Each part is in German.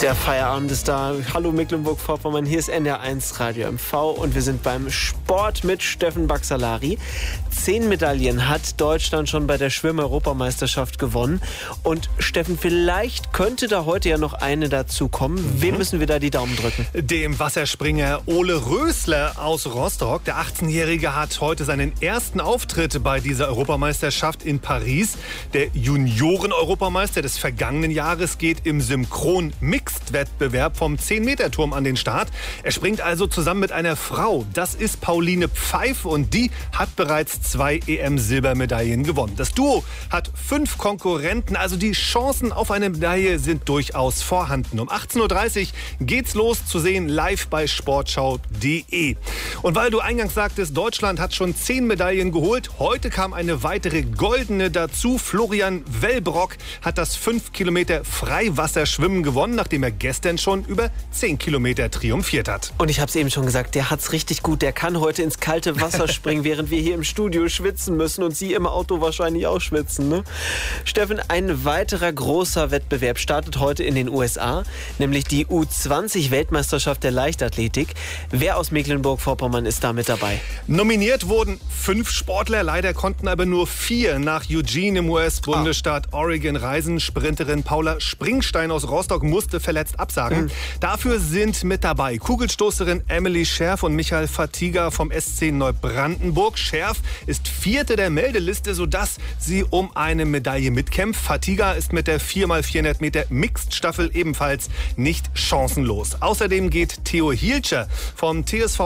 Der Feierabend ist da. Hallo Mecklenburg-Vorpommern, hier ist NDR1 Radio MV und wir sind beim Sport mit Steffen Baxalari. 10 Medaillen hat Deutschland schon bei der Schwimm-Europameisterschaft gewonnen. Und Steffen, vielleicht könnte da heute ja noch eine dazu kommen. Wem müssen wir da die Daumen drücken? Dem Wasserspringer Ole Rösler aus Rostock. Der 18-Jährige hat heute seinen ersten Auftritt bei dieser Europameisterschaft in Paris. Der Junioren-Europameister des vergangenen Jahres geht im Synchron-Mixed-Wettbewerb vom 10-Meter-Turm an den Start. Er springt also zusammen mit einer Frau. Das ist Pauline Pfeiffe und die hat bereits 2 EM-Silbermedaillen gewonnen. Das Duo hat 5 Konkurrenten, also die Chancen auf eine Medaille sind durchaus vorhanden. Um 18.30 Uhr geht's los, zu sehen live bei sportschau.de. Und weil du eingangs sagtest, Deutschland hat schon 10 Medaillen geholt, heute kam eine weitere goldene dazu. Florian Wellbrock hat das 5 Kilometer Freiwasserschwimmen gewonnen, nachdem er gestern schon über 10 Kilometer triumphiert hat. Und ich habe es eben schon gesagt, der hat's richtig gut. Der kann heute ins kalte Wasser springen, während wir hier im Studio schwitzen müssen und Sie im Auto wahrscheinlich auch schwitzen, ne? Steffen, ein weiterer großer Wettbewerb startet heute in den USA, nämlich die U20-Weltmeisterschaft der Leichtathletik. Wer aus Mecklenburg-Vorpommern ist da mit dabei? Nominiert wurden 5 Sportler, leider konnten aber nur 4 nach Eugene im US-Bundesstaat Oregon reisen. Sprinterin Paula Springstein aus Rostock musste verletzt absagen. Dafür sind mit dabei Kugelstoßerin Emily Scherf und Michael Fatiga vom SC Neubrandenburg. Scherf ist 4. der Meldeliste, sodass sie um eine Medaille mitkämpft. Fatiga ist mit der 4x400 Meter Mixed-Staffel ebenfalls nicht chancenlos. Außerdem geht Theo Hielscher vom TSV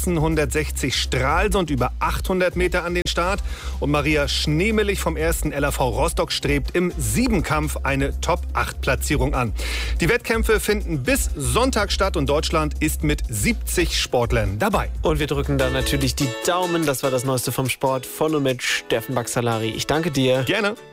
1860 Stralsund über 800 Meter an den Start. Und Maria Schneemelich vom 1. LAV Rostock strebt im Siebenkampf eine Top-8-Platzierung an. Die Wettkämpfe finden bis Sonntag statt und Deutschland ist mit 70 Sportlern dabei. Und wir drücken da natürlich die Daumen. Das war das Neueste vom Sport von und mit Steffen Baxalari. Ich danke dir. Gerne.